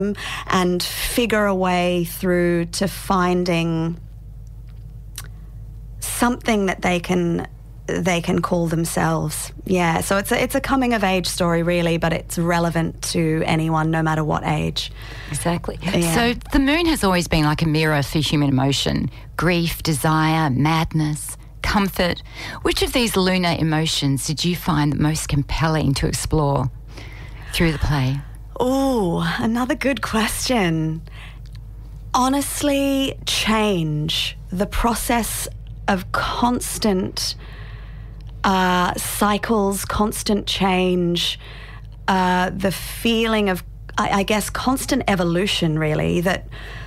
and figure a way through to finding something that they can call themselves. Yeah, so it's a coming of age story really, but it's relevant to anyone no matter what age. Exactly. Yeah. So the moon has always been like a mirror for human emotion, grief, desire, madness, comfort. Which of these lunar emotions did you find most compelling to explore through the play? Oh, another good question. Honestly, change. The process of constant cycles, constant change, the feeling of, I guess, constant evolution, really, that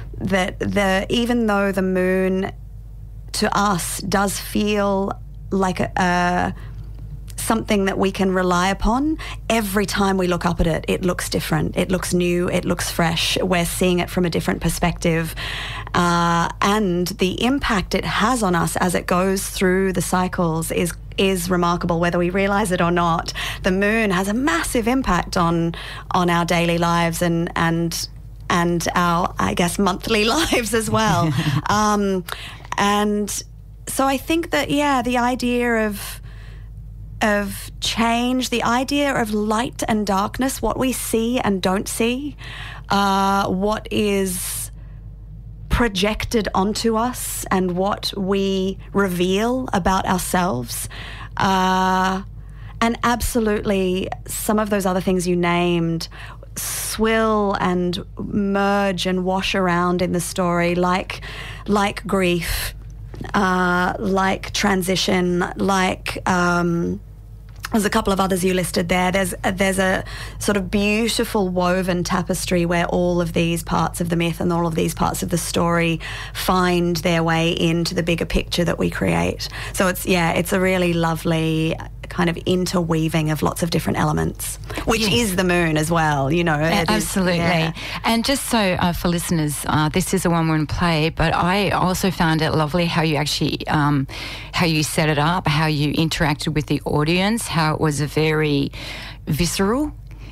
even though the moon to us does feel like something that we can rely upon, every time we look up at it, it looks different. It looks new. It looks fresh. We're seeing it from a different perspective. And the impact it has on us as it goes through the cycles is remarkable, whether we realise it or not. The moon has a massive impact on our daily lives and our, I guess, monthly lives as well. And so I think that, yeah, the idea of change, the idea of light and darkness, what we see and don't see, what is projected onto us and what we reveal about ourselves. And absolutely some of those other things you named swill and merge and wash around in the story, like grief, like transition, like there's a couple of others you listed there. There's a sort of beautiful woven tapestry where all of these parts of the myth and all of these parts of the story find their way into the bigger picture that we create. So it's a really lovely kind of interweaving of lots of different elements, which is the moon as well, you know. Absolutely. And just so for listeners, this is a one-woman play, but I also found it lovely how you actually, how you set it up, how you interacted with the audience, how it was a very visceral,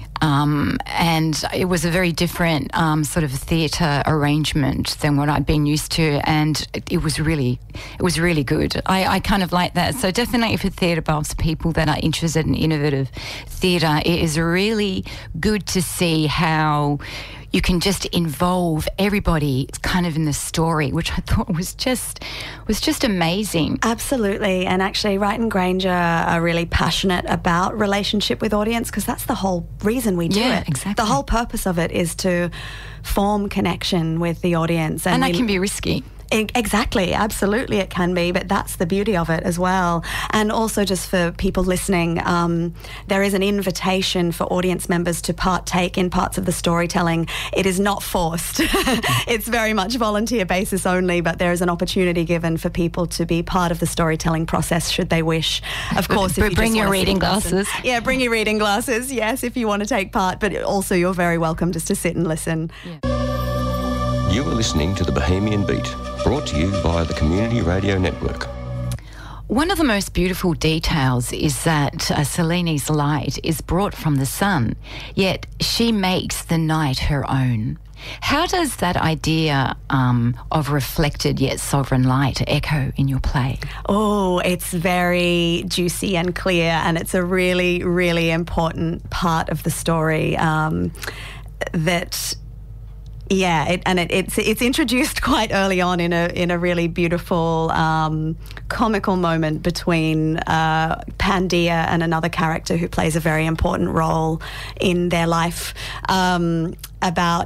and it was a very different sort of theatre arrangement than what I'd been used to, and it was really good. I kind of like that. So definitely for theatre buffs, people that are interested in innovative theatre, it is really good to see how you can just involve everybody kind of in the story, which I thought was just amazing. Absolutely. And actually Wright and Granger are really passionate about relationship with audience, because that's the whole reason we do it. Exactly. The whole purpose of it is to form connection with the audience. And that can be risky. Exactly, absolutely it can be, but that's the beauty of it as well. And also, just for people listening, there is an invitation for audience members to partake in parts of the storytelling. It is not forced. It's very much volunteer basis only, but there is an opportunity given for people to be part of the storytelling process should they wish. Of course, if you bring your reading glasses. Yeah, bring your reading glasses, yes, if you want to take part, but also you're very welcome just to sit and listen. Yeah. You are listening to The Bohemian Beat, brought to you by the Community Radio Network. One of the most beautiful details is that Selene's light is brought from the sun, yet she makes the night her own. How does that idea of reflected yet sovereign light echo in your play? Oh, it's very juicy and clear, and it's a really, really important part of the story that... Yeah, it's introduced quite early on in a really beautiful comical moment between Pandia and another character who plays a very important role in their life, about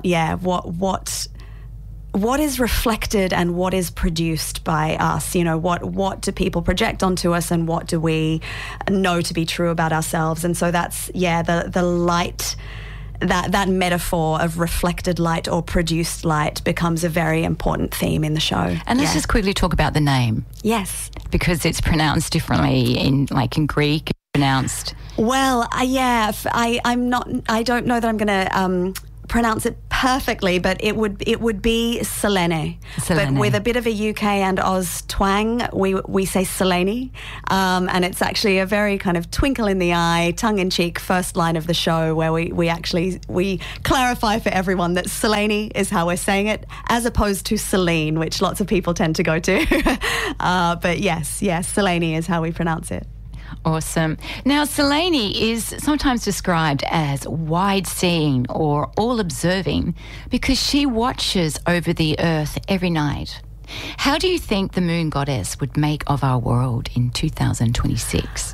what is reflected and what is produced by us. You know, what do people project onto us and what do we know to be true about ourselves? And so that's the light. That metaphor of reflected light or produced light becomes a very important theme in the show. And let's just quickly talk about the name. Yes. Because it's pronounced differently in Greek, it's pronounced. Well, I don't know that I'm going to pronounce it perfectly, but it would be Selene. But with a bit of a UK and Oz twang, we say Selene, and it's actually a very kind of twinkle in the eye, tongue-in-cheek first line of the show where we clarify for everyone that Selene is how we're saying it, as opposed to Celine, which lots of people tend to go to. But yes, Selene is how we pronounce it. Awesome. Now, Selene is sometimes described as wide-seeing or all-observing because she watches over the earth every night. How do you think the moon goddess would make of our world in 2026?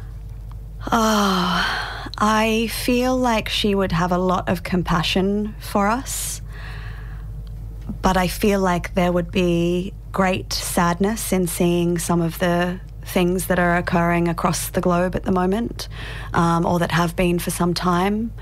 I feel like she would have a lot of compassion for us, but I feel like there would be great sadness in seeing some of the things that are occurring across the globe at the moment, or that have been for some time.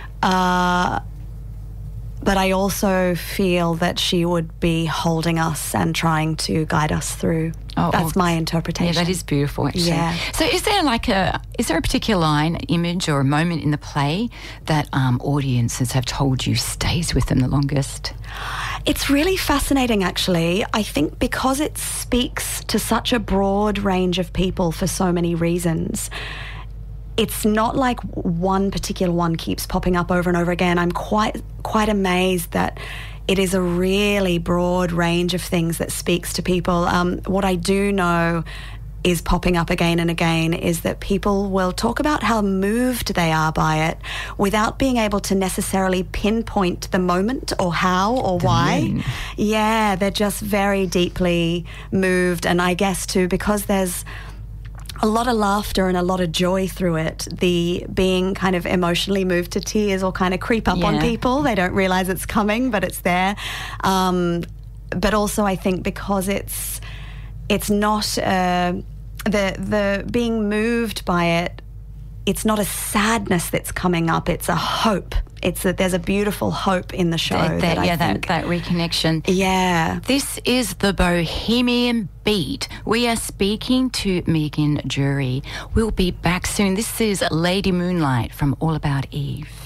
But I also feel that she would be holding us and trying to guide us through. That's my interpretation. Yeah, that is beautiful, actually. Yeah. So is there a particular line, image or a moment in the play that audiences have told you stays with them the longest? It's really fascinating, actually. I think because it speaks to such a broad range of people for so many reasons, it's not like one particular one keeps popping up over and over again. I'm quite amazed that it is a really broad range of things that speaks to people. What I do know is popping up again and again is that people will talk about how moved they are by it without being able to necessarily pinpoint the moment or how or why. Yeah, they're just very deeply moved. And I guess too, because there's a lot of laughter and a lot of joy through it, the being kind of emotionally moved to tears will kind of creep up on people. They don't realise it's coming, but it's there. But also I think because it's not the being moved by it, it's not a sadness that's coming up, it's a hope. It's that there's a beautiful hope in the show. That reconnection. Yeah. This is the Bohemian Beat. We are speaking to Megan Jury. We'll be back soon. This is Lady Moonlight from All About Eve.